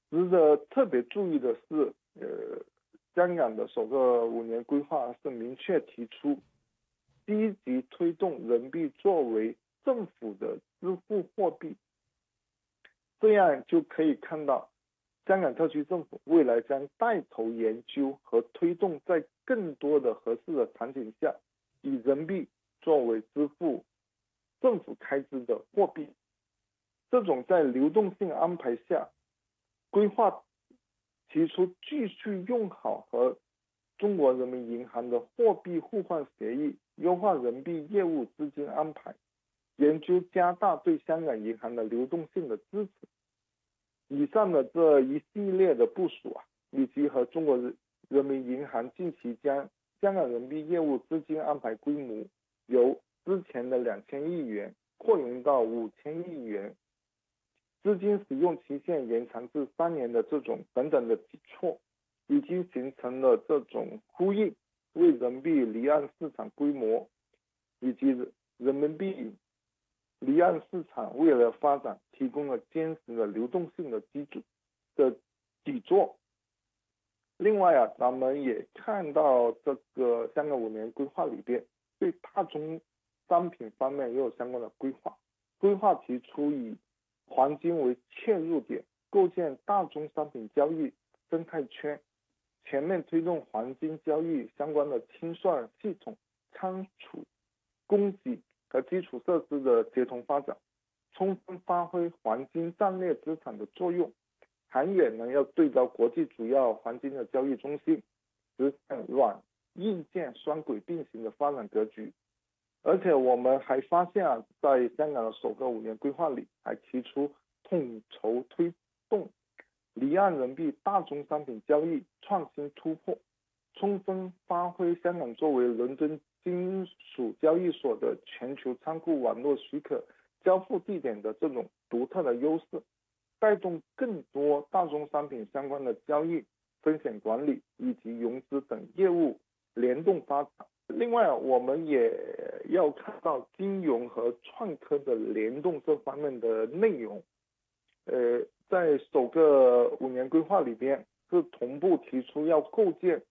值得特别注意的是，香港的首个5年规划是明确提出积极推动人民币作为政府的支付货币，这样就可以看到香港特区政府未来将带头研究和推动在更多的合适的场景下，以人民币作为支付政府开支的货币。这种在流动性安排下，规划提出继续用好和中国人民银行的货币互换协议，优化人民币业务资金安排，研究加大对香港银行的流动性的支持。以上的这一系列的部署以及和中国人民银行近期将香港人民币业务资金安排规模由之前的2000亿元扩容到5000亿元，资金使用期限延长至3年的这种等等的举措，已经形成了这种呼应，为人民币离岸市场规模以及人民币离岸市场未来发展提供了坚实的流动性的底座。另外咱们也看到这个香港5年规划里边对大宗商品方面也有相关的规划。规划提出以黄金为切入点，构建大宗商品交易生态圈，全面推动黄金交易相关的清算系统、仓储、供给和基础设施的协同发展，充分发挥黄金战略资产的作用。长远要对照国际主要黄金的交易中心，实现软硬件双轨并行的发展格局。而且我们还发现在香港的首个5年规划里，还提出统筹推动离岸人民币大宗商品交易创新突破，充分发挥香港作为伦敦金属交易所的全球仓库网络许可交付地点的这种独特的优势，带动更多大宗商品相关的交易、风险管理以及融资等业务联动发展。另外我们也要看到金融和创科的联动这方面的内容。在首个5年规划里边是同步提出要构建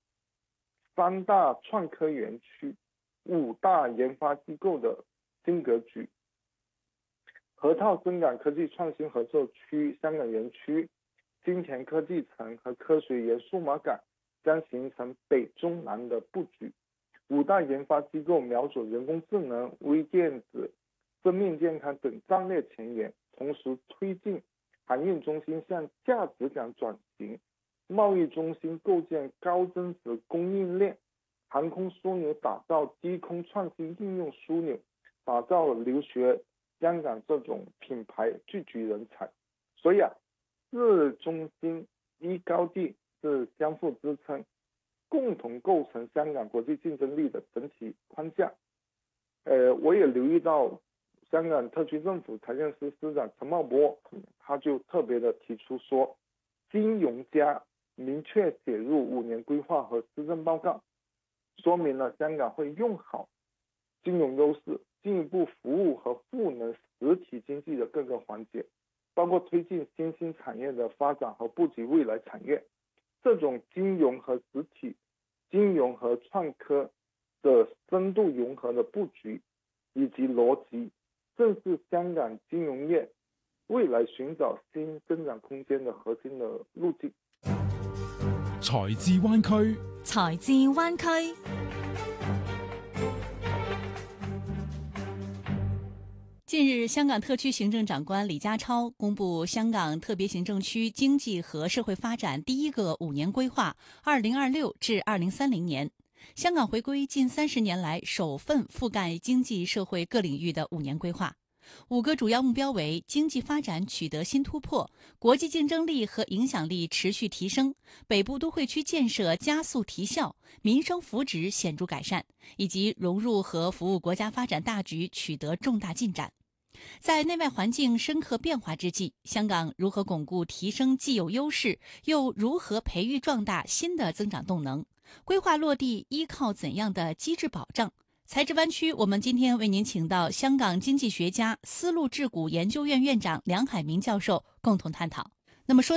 3大创科园区、5大研发机构的新格局。河套深港科技创新合作区、香港园区、金钱科技城和科学园数码港将形成北中南的布局。5大研发机构瞄准人工智能、微电子、生命健康等战略前沿，同时推进航运中心向价值港转型，贸易中心构建高增值供应链，航空枢纽打造低空创新应用枢纽，打造留学香港这种品牌聚集人才。所以4中心1高地是相互支撑，共同构成香港国际竞争力的整体框架。我也留意到香港特区政府财政司司长陈茂波，他就特别的提出说，金融加明确写入5年规划和施政报告，说明了香港会用好金融优势，进一步服务和赋能实体经济的各个环节，包括推进新兴产业的发展和布局未来产业。这种金融和实体、金融和创科的深度融合的布局以及逻辑，正是香港金融业未来寻找新增长空间的核心的路径。 財智灣區， 財智灣區。近日，香港特區行政長官李家超公布香港特別行政區經濟和社會發展第一個5年規劃2026至2030年，香港回歸近30年來首份覆蓋經濟社會各領域的5年規劃。5個主要目標為經濟發展取得新突破，國際競爭力和影響力持續提升，北部都會區建設加速提效，民生福祉顯著改善，以及融入和服務國家發展大局取得重大進展。在內外環境深刻變化之際，香港如何鞏固提升既有優勢，又如何培育壯大新的增長動能？規劃落地依靠怎樣的機制保障？財智灣區，我們今天為您請到香港經濟學家、絲路智谷研究院院長梁海明教授共同探討。那麼說